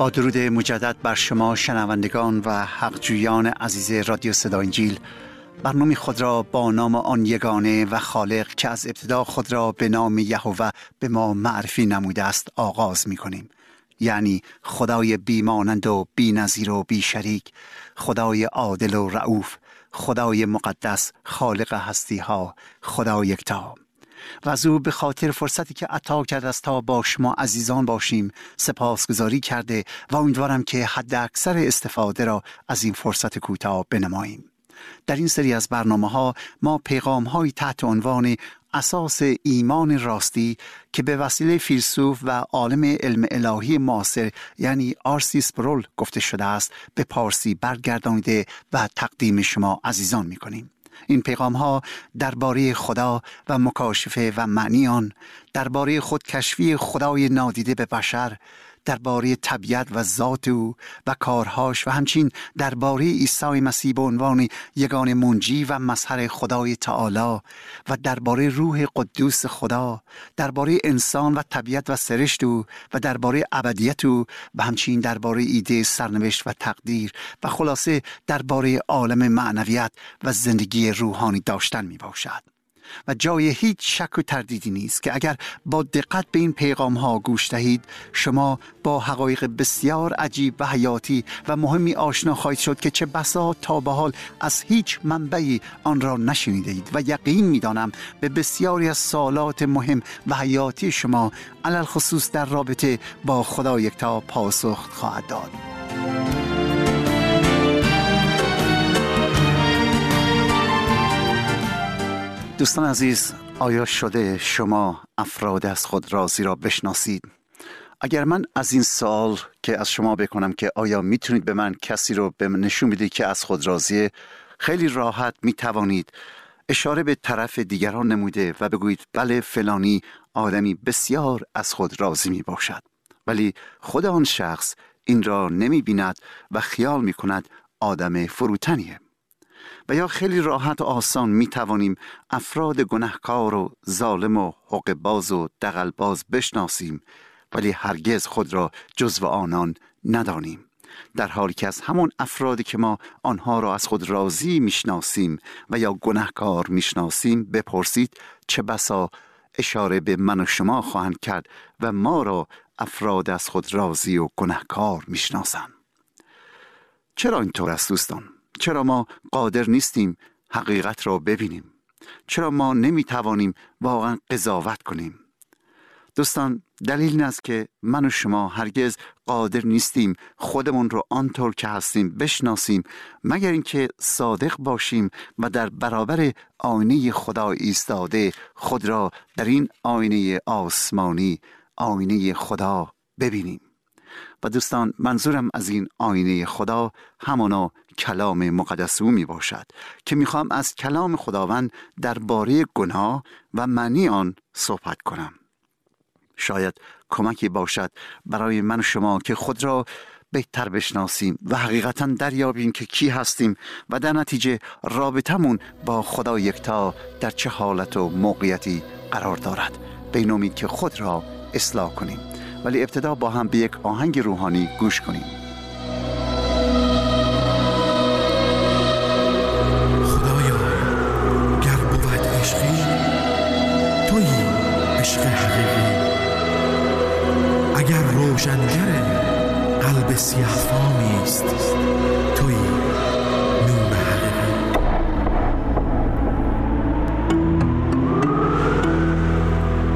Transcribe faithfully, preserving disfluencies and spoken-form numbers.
با درود مجدد بر شما شنوندگان و حقجویان عزیز رادیو صدای انجیل، برنامه خود را با نام آن یگانه و خالق که از ابتدا خود را به نام یهوه به ما معرفی نموده است آغاز می کنیم. یعنی خدای بیمانند و بی نظیر و بی شریک، خدای عادل و رؤوف، خدای مقدس، خالق هستی ها، خدای یکتا. و از او به خاطر فرصتی که عطا کرده است تا با شما عزیزان باشیم سپاسگزاری کرده و امیدوارم که حد اکثر استفاده را از این فرصت کوتاه بنماییم. در این سری از برنامه ها ما پیغام های تحت عنوان اساس ایمان راستی که به وسیله فیلسوف و عالم علم الهی معاصر یعنی آر سی سپرول گفته شده است به پارسی برگردانیده و تقدیم شما عزیزان می کنیم. این پیغام ها درباره خدا و مکاشفه و معنی آن، درباره خودکشفی خدای نادیده به بشر، درباره طبیعت و ذات او و کارهاش و همچنین درباره عیسی مسیح به عنوان یگانه منجی و مظهر خدای تعالی و درباره روح قدوس خدا، درباره انسان و طبیعت و سرشت او و درباره ابدیت او و همچنین درباره ایده سرنوشت و تقدیر و خلاصه درباره عالم معنویت و زندگی روحانی داشتن می باشد. و جای هیچ شک و تردیدی نیست که اگر با دقت به این پیغام ها گوش دهید شما با حقایق بسیار عجیب و حیاتی و مهمی آشنا خواهید شد که چه بسا تا به حال از هیچ منبعی آن را نشنیده اید و یقین می دانم به بسیاری از سوالات مهم و حیاتی شما علل خصوص در رابطه با خدا یکتا پاسخ خواهد داد. دوستان عزیز، آیا شده شما افراد از خود راضی را بشناسید؟ اگر من از این سوال که از شما بکنم که آیا میتونید به من کسی رو به من نشون بدید که از خود راضیه، خیلی راحت میتوانید اشاره به طرف دیگران نموده و بگویید بله فلانی آدمی بسیار از خود راضی می باشد، ولی خود آن شخص این را نمی بیند و خیال می کند آدم فروتنیه. و یا خیلی راحت و آسان می توانیم افراد گناهکار و ظالم و حقه‌باز و دغل‌باز بشناسیم ولی هرگز خود را جزو آنان ندانیم، در حالی که از همون افرادی که ما آنها را از خود راضی میشناسیم و یا گناهکار میشناسیم بپرسید چه بسا اشاره به من و شما خواهند کرد و ما را افراد از خود راضی و گناهکار میشناسند. چرا اینطور است دوستان؟ چرا ما قادر نیستیم حقیقت را ببینیم؟ چرا ما نمیتوانیم واقعا قضاوت کنیم؟ دوستان، دلیل این است که من و شما هرگز قادر نیستیم خودمون رو آنطور که هستیم بشناسیم مگر اینکه صادق باشیم و در برابر آینه خدا ایستاده خود را در این آینه آسمانی، آینه خدا ببینیم. و دوستان، منظورم از این آینه خدا همانا کلام مقدس او می باشد که می خواهم از کلام خداوند درباره گناه و معنی آن صحبت کنم. شاید کمکی باشد برای من و شما که خود را بهتر بشناسیم و حقیقتا دریابیم که کی هستیم و در نتیجه رابطمون با خدا یکتا در چه حالت و موقعیتی قرار دارد، به این امید که خود را اصلاح کنیم. ولی ابتدا با هم به یک آهنگ روحانی گوش کنیم. خدایا گر بود عشقی تویی عشق حقیقی، اگر روشنگر قلب سیاه فامی است تویی